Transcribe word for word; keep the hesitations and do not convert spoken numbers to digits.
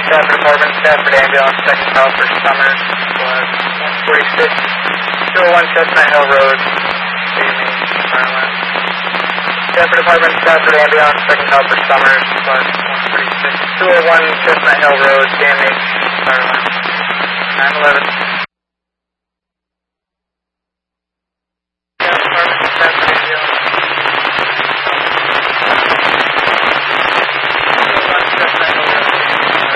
Stafford Department, Stafford Ambulance, second call for Summers, was one forty-six, two oh one Chestnut Hill Road, Jamie, Maryland. Stafford Department, Stafford Ambulance, second call for Summers, was one forty-six, two oh one Chestnut Hill Road, Jamie, Maryland. nine eleven.